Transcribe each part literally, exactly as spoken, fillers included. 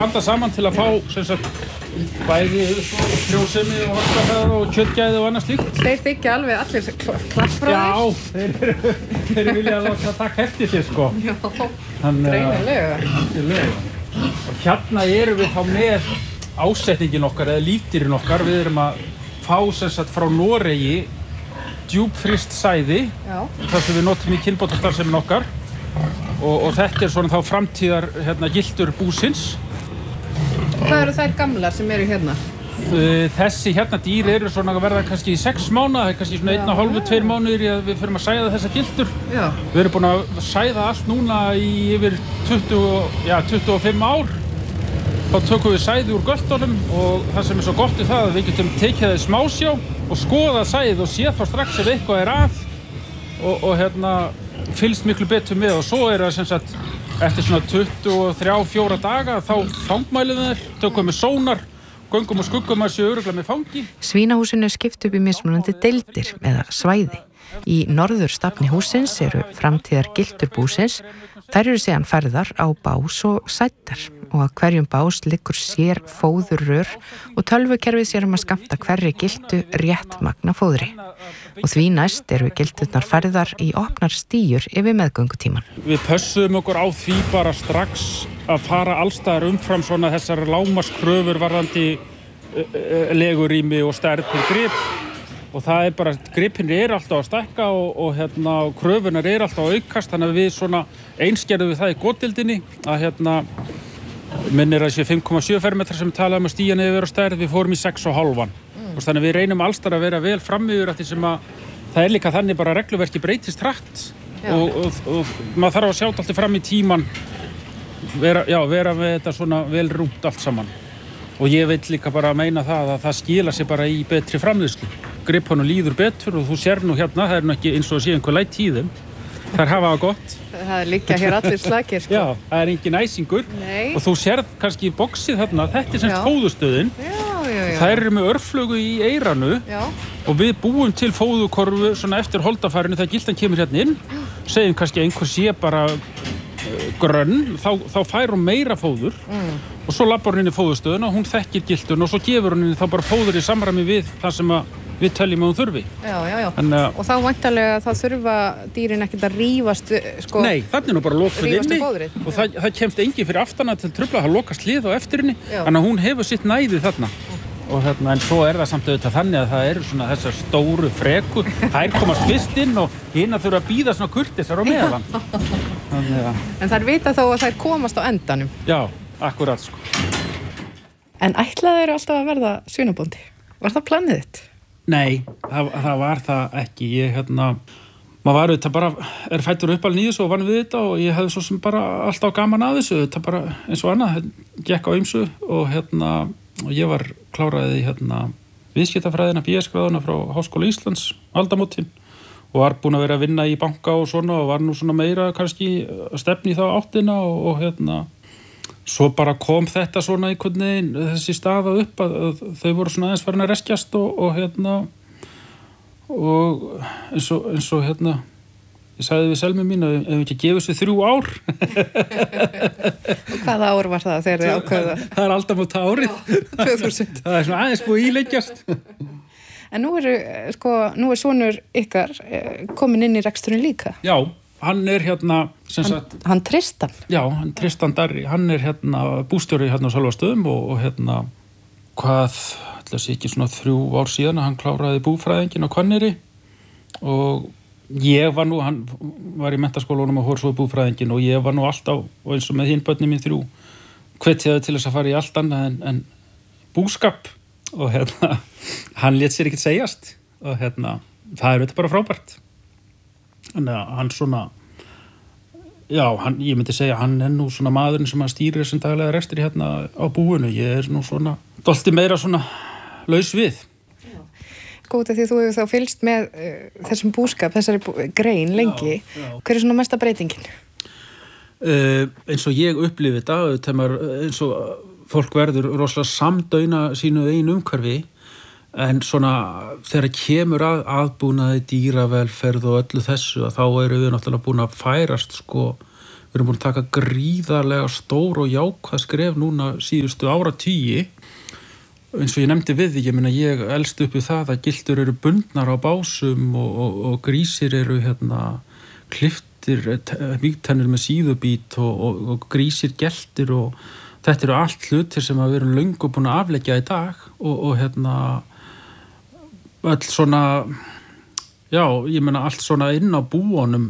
Blanda saman til að fá sem sagt bæði frjósemi og holdafæði og kjötgæði og annað slíkt. Þeir þykja alveg allir klappfræðir. Já, þeir, þeir vilja að það taka eftir sér sko. Já, greinilega. Og hérna erum við þá með ásetningin okkar eða lífdýrin okkar. Við erum að fá sem sagt frá Noregi djúpfryst sæði. Já. Það sem við notum í kynbótastarfsemin okkar. Og, og þetta er svona þá framtíðar hérna, giltur búsins. Hvað eru þær gamlar sem eru hérna? Þessi hérna dýr eru svona að verða kannski í sex mánuða, kannski svona einn og hálfu, tveir mánuðir í að við förum að sæða þessa giltur. Já. Við erum búin að sæða allt núna í yfir tuttugu, já, tuttugu og fimm ár. Þá tökum við sæði úr göltunum og það sem er svo gott í það að við getum tekið það í smásjá og skoða sæðið og séð þá strax ef eitthvað er að og, og hérna fylgst miklu betur með og svo er það sem sagt eftir svona tuttugu og þrjá til fjóra daga þá fangmælum við þær, tökum við sónar, göngum og skuggum að séu örugglega með fangi. Svínahúsinu er skipt upp í mismunandi deildir eða svæði. Í norðurstafni hússins eru framtíðar giltur búsins. Þær eru síðan færðar á bás og sættar og að hverjum bás liggur sér fóðurrör og tölvukerfið sér um að skammta hverri giltu rétt magna fóðri. Og því næst eru gilturnar færðar í opnar stíur yfir meðgöngutíman. Við pössum okkur á því bara strax að fara allstaðar umfram svona þessar lágmarkskröfur varðandi legurými og stærð til grip. Og það er bara, gripinni er alltaf að stækka og, og hérna, kröfunar er alltaf að aukast, þannig að við svona einskerðum við það í góðdeildinni að hérna, minnir að sé fimm komma sjö fermetrar sem við talaðum að stíjan yfir á stærð, við fórum í sex og hálfan. Mm. Og þannig að við reynum allstar að vera vel frammiður að því sem að það er líka þannig bara að regluverki breytist hratt og, og, og maður þarf að sjá alltaf fram í tíman, vera, já, vera með þetta svona vel rúmt allt saman. Og ég vil líka bara meina það að það skila sig bara í betri framleiðslu. Gripunum líður betur og þú sér nú hérna, það er nú ekki eins og að sé einhver læt í þeim. Það er hafa það gott. Það er líka hér allir slakir, sko. Já, það er engin æsingur. Nei. Og þú sér kannski í boxið þarna, þetta er semst fóðustöðin. Já, já, já. Það eru með örflögu í eyranu já. Og við búum til fóðukorfu svona eftir holdafærinu þegar giltan kemur hérna inn. Segjum kannski einhver sé bara grönn, þá, þá fær hún meira fóður mm. og svo labbar hún inn í fóðustöðuna og hún þekkir giltun og svo gefur hún inn þá bara fóður í samræmi við það sem að við teljum að hún þurfi. Já, já, já. En, uh, og þá væntanlega þá þurfa dýrin ekkert að rífast, sko... Nei, þannig er nú bara lokuð inni og það, það kemst engin fyrir aftana til trufla, það lokast hlið á eftir henni, þannig að hún hefur sitt næði þarna. Og hérna, en svo er það samt auðvitað þannig að það eru svona þessar stóru frekur, þær komast fyrst inn og hina þurfa að bíða svona kurteisar á meðan. Þannig, ja. En þær vita þó að þær komast á endanum. Já, akkurat sko. En ætlaðu þeir alltaf að verða svínabóndi? Var það planið þitt? Nei, það, það var það ekki. Ég hérna, maður var auðvitað bara, er fættur uppalinn í þessu og vann við þetta og ég hefði svo sem bara alltaf gaman að þessu, þetta bara eins og annað, gekk á ýmsu og hérna, og ég var kláraði hérna viðskiptafræðina, B S-gráðuna frá Háskóla Íslands, aldamótin og var búin að vera að vinna í banka og svona og var nú svona meira kannski stefni í þá áttina og, og hérna svo bara kom þetta svona einhvern veginn þessi staða upp að, að þau voru svona aðeins farin að reskjast og, og hérna og eins og, eins og hérna ég sagði við Selmu mín að ef við ekki gefum þessu þrjú ár. Og hvaða ár var það þegar þið ákveðu? Það er aldamóta árið. tvö þúsund. Það er svona aðeins búið íleggjast. En nú eru, sko, nú er sonur ykkar komin inn í reksturinn líka. Já, hann er hérna, sem sagt... Hann, hann Tristan? Já, hann Tristan Darri. Hann er hérna bústjóri hérna á Sölvastöðum og, og hérna, hvað, ætla sé ekki svona þrjú ár síðan að hann kláraði búfræðingin á Hvanneyri og ég var nú, hann var í menntaskólanum og hór svo í búfræðingin og ég var nú alltaf, og eins og með hinn börnin mín þrjú, hvetjaði til þess að fara í allt annað en, en búskap og hérna, hann lét sér ekkert segjast og hérna, það er þetta bara frábært. Þannig að hann svona, já, hann, ég myndi segja, hann er nú svona maðurinn sem hann stýrir sem daglega rekstri hérna á búinu. Ég er nú svona, dolti meira svona laus við. Góð, því þú hefur þá fylgst með uh, þessum búskap, þessari bú, grein lengi. Já, já. Hver er svona mesta breytingin? Uh, eins og ég upplifi þetta, þegar eins og fólk verður rosalega samdauna sínu einu umhverfi, en svona þegar kemur að aðbúnaði, dýravelferð og öllu þessu, að þá eru við náttúrulega búin að færast sko við erum búin að taka gríðarlega stór og jákvæð skref núna síðustu áratugi. Eins og ég nefndi við, ég meina ég elst upp við það að giltur eru bundnar á básum og, og, og grísir eru hérna klipptir, vígtennur með síðubít og, og, og grísir geltir og þetta eru allt hlutir sem við erum löngu búin að afleggja í dag og, og hérna öll svona, já, ég meina allt svona inn á búunum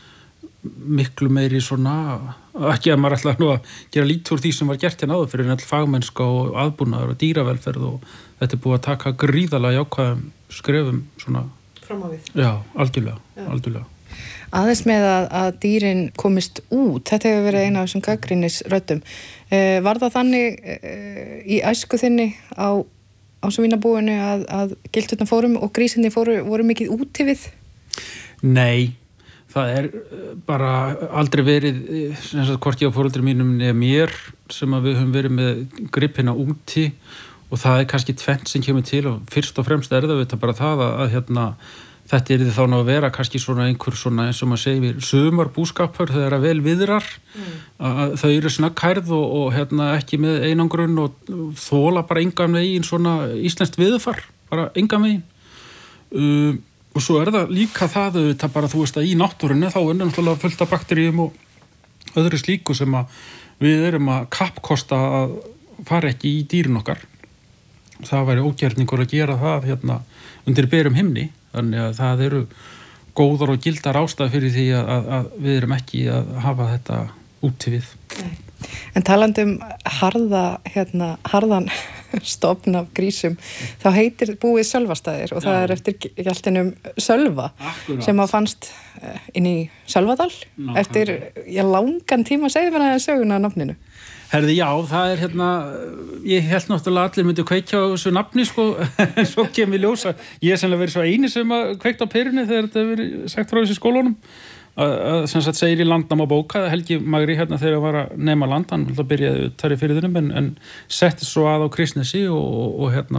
miklu meiri svona, ekki að maður ætla nú að gera lítið úr því sem var gert hérna áður fyrir en all fagmennska og aðbúnaður og dýravelferð og þetta er búið að taka gríðarlega jákvæðum skrefum svona. Fram á við. Já, algjörlega, já. algjörlega. Aðeins með að, að dýrin komist út, þetta hefur verið eina af þessum gagnrýnisröddum. Eh, var það þannig eh, í æsku þinni á, á svínabúinu að, að gildurnar fórum og grísinni fóru, voru mikið úti við? Nei, það er bara aldrei verið, sem sagt, hvort ég á foreldrum mínum eða mér sem að við höfum verið með gripina úti og það er kannski tvennt sem kemur til og fyrst og fremst er það þetta bara það að, að hérna þetta er því þá ná að vera kannski svona einhver svona eins og maður segir sumarbúskapur þegar að vel viðrar mm. að þau eru svona kærð og, og hérna ekki með einangrun og þóla bara engan veginn svona íslenskt viðfar, bara engan veginn um, og svo er það líka það þetta bara þú veist að í náttúrunni þá er náttúrulega fullt af bakteríum og öðru slíku sem að við erum að kappkosta að fara ekki í dýrin okkar það væri ógerningur að gera það hérna undir berum himni þannig að það eru góðar og gildar ástæður fyrir því að, að, að við erum ekki að hafa þetta úti við. Nei. En talandi um harða, hérna, harðan stofn af grísum, þá heitir búið Sölvastaðir og Já. Það er eftir gjaltinum Sölva Akkurat. Sem að fannst inn í Sölvadal Ná, eftir já, langan tíma segði mér að söguna nafninu. Herði, já, það er hérna, ég held náttúrulega allir myndi kveikja á þessu nafni, sko, en svo kemur ljósa. Ég er sennilega verið svo eini sem að kveikta á perunni þegar þetta hefur verið sagt frá þessu skólunum. Að, að sem sagt segir í Landnáma bóka, Helgi Magri hérna þegar var að nema land, hann byrjaði þar í firðinum, en, en setti svo að á Kristnesi og, og, og hérna,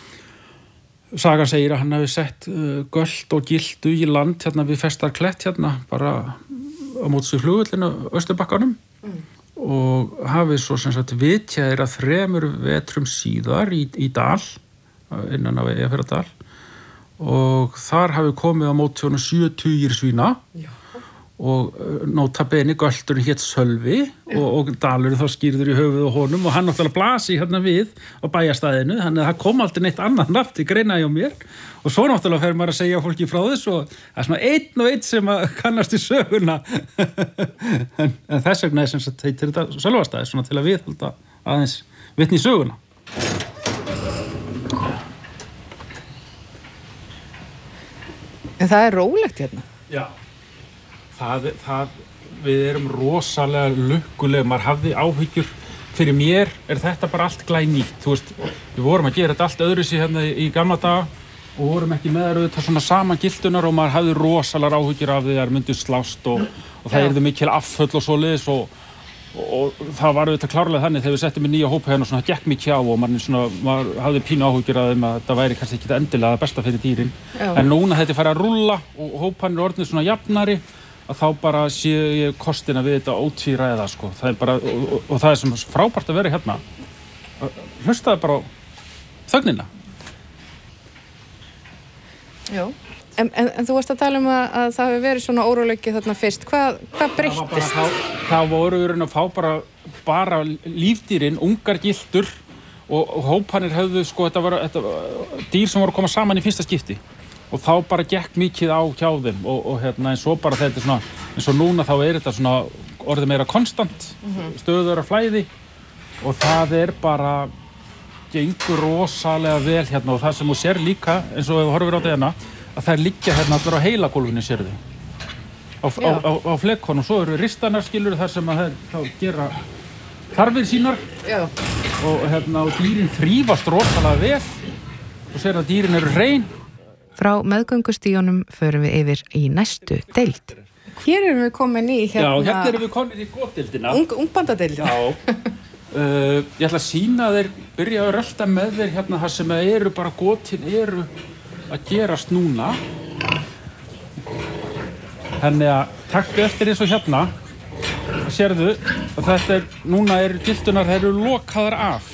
sagan segir að hann hafi sett uh, göld og gildu í land hérna við Festarklett hérna, bara á móts við flugvöllinu, Östurbakkanum. Mm. Og hafið svo sem sagt vitjaðir að þremur vetrum síðar í, í dal, innan af Eyjafjarðardal og þar hafið komið á móti honum sjötugir svína Já. Og nota bene göldurinn hét Sölvi og, og dalurinn þá skýrður í höfuð og honum og hann náttúrulega blasi hérna við á bæjarstæðinu, þannig að það kom aldrei neitt annan nafn til greina hjá mér og svo náttúrulega fer maður að segja fólki frá þess og það er svona einn og einn sem að kannast í söguna en, en þess vegna er sem sagt heitir þetta Sölvastaðir svona til að viðhalda aðeins vitni í söguna. En það er rólegt hérna? Já. Það, það, við erum rosalega lukkuleg, maður hafði áhyggjur, fyrir mér er þetta bara allt glænýtt, þú veist, við vorum að gera þetta allt öðruvísi hérna í gamla daga og vorum ekki með það auðvitað svona sama gildunar og maður hafði rosalega áhyggjur af því að það myndi slást og, og það yrði mikil afföll og svoleiðis og, og, og það var auðvitað klárlega þannig þegar við settum í nýja hópa hérna og svona gekk mikið á og maður, svona, maður hafði pínu áhyggjur af þeim að þetta væri kannski ekki endilega það besta fyrir dýrin, Já. En núna þetta fær að rúlla og hópan er orðnir svona jafnari að þá bara sé ég kostina við þetta ótvíræða sko. Það er bara, og, og, og það er sem frábært að vera hérna. Hlustaði bara á þögnina. Já, en, en, en þú varst að tala um að, að það hefur verið svona óróleiki þarna fyrst. Hvað, hvað breyttist? Það, það voru verið að fá bara, bara lífdýrin, ungar gildur og, og hópanir höfðu sko, þetta var þetta, dýr sem voru að koma saman í fyrsta skipti. Og þá bara gekk mikið á hjá þeim og, og hérna eins og bara þetta svona eins og núna þá er þetta svona orðið meira konstant, mm-hmm. stöðuðra flæði og það er bara gengur rosalega vel hérna og það sem þú sér líka eins og ef þú horfir á þetta hérna að það er liggja hérna allir á heilagólfinu sérðu á, á, á, á flekkonum og svo eru ristanar skilur þar sem að þeir þá gera þarfir sínar Já. Og hérna og dýrin þrífast rosalega vel og sér að dýrin eru hrein. Frá meðgöngustíunum förum við yfir í næstu deild. Hér erum við komin í hérna... Já, hérna erum við komin í góðdeildina. Ung, ungbandadeild. Já. uh, ég ætla að sýna þeir, byrja að rölda með þeir hérna þar sem eru bara gótin eru að gerast núna. Þannig að taktu eftir eins og hérna. sérðu að þetta er, núna er gildunar, þær eru lokaðar af.